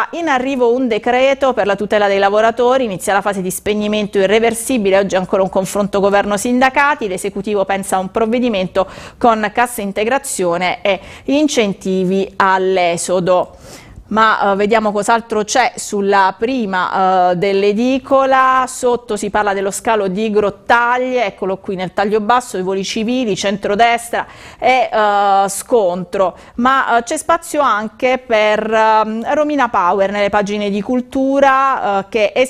in arrivo un decreto per la tutela dei lavoratori, inizia la fase di spegnimento irreversibile, oggi è ancora un confronto governo-sindacati, l'esecutivo pensa a un provvedimento con cassa integrazione e incentivi all'esodo. Ma vediamo cos'altro c'è sulla prima dell'edicola. Sotto si parla dello scalo di Grottaglie, eccolo qui nel taglio basso, i voli civili, centrodestra e scontro, ma c'è spazio anche per Romina Power nelle pagine di cultura,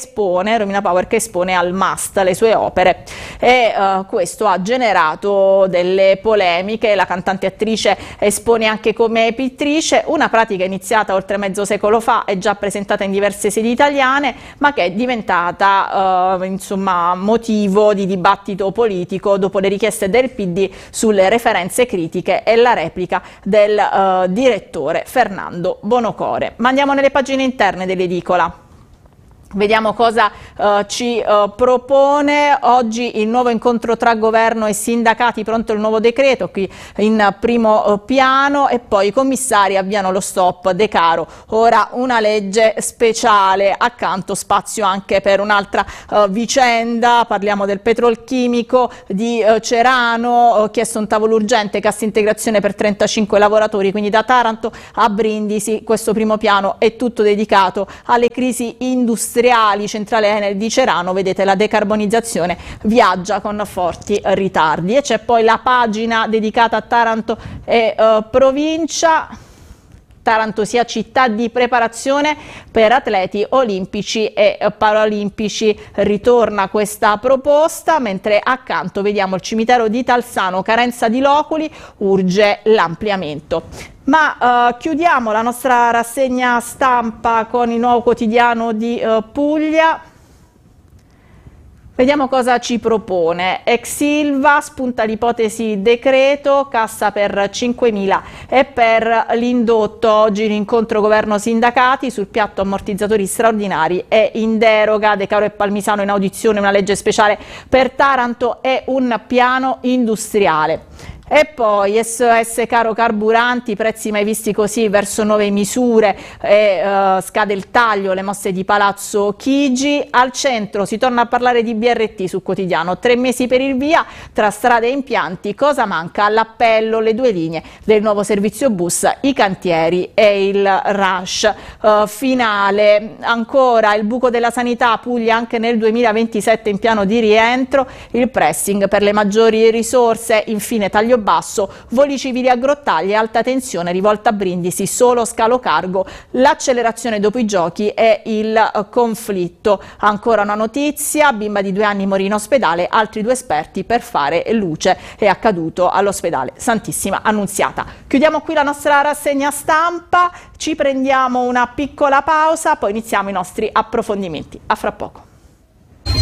Romina Power che espone al MAST le sue opere, e questo ha generato delle polemiche. La cantante e attrice espone anche come pittrice, una pratica iniziata oltre mezzo secolo fa e già presentata in diverse sedi italiane, ma che è diventata insomma motivo di dibattito politico dopo le richieste del PD sulle referenze critiche e la replica del direttore Fernando Bonocore. Ma andiamo nelle pagine interne dell'edicola. Vediamo cosa ci propone oggi il nuovo incontro tra governo e sindacati, pronto il nuovo decreto qui in primo piano, e poi i commissari avviano lo stop Decaro, ora una legge speciale, accanto spazio anche per un'altra vicenda, parliamo del petrolchimico di Cerano, chiesto un tavolo urgente, cassa integrazione per 35 lavoratori, quindi da Taranto a Brindisi. Questo primo piano è tutto dedicato alle crisi industriali. Centrale Enel di Cerano, vedete, la decarbonizzazione viaggia con forti ritardi, e c'è poi la pagina dedicata a Taranto e provincia. Taranto sia città di preparazione per atleti olimpici e paralimpici, ritorna questa proposta, mentre accanto vediamo il cimitero di Talsano, carenza di loculi, urge l'ampliamento. Ma chiudiamo la nostra rassegna stampa con il Nuovo Quotidiano di Puglia. Vediamo cosa ci propone. Ex Ilva, spunta l'ipotesi decreto, cassa per 5.000 e per l'indotto. Oggi l'incontro governo-sindacati, sul piatto ammortizzatori straordinari e in deroga. Decaro e Palmisano in audizione, una legge speciale per Taranto e un piano industriale. E poi SOS caro carburanti, prezzi mai visti così, verso nuove misure, scade il taglio, le mosse di Palazzo Chigi. Al centro si torna a parlare di BRT sul quotidiano, 3 mesi per il via, tra strade e impianti, cosa manca? All'appello, le 2 linee del nuovo servizio bus, i cantieri e il rush finale. Ancora il buco della sanità, Puglia anche nel 2027 in piano di rientro, il pressing per le maggiori risorse, infine taglio basso, voli civili a Grottaglie, alta tensione rivolta a Brindisi, solo scalo cargo, l'accelerazione dopo i giochi e il conflitto. Ancora una notizia, bimba di 2 anni morì in ospedale, altri 2 esperti per fare luce, è accaduto all'ospedale Santissima Annunziata. Chiudiamo qui la nostra rassegna stampa, ci prendiamo una piccola pausa, poi iniziamo i nostri approfondimenti. A fra poco.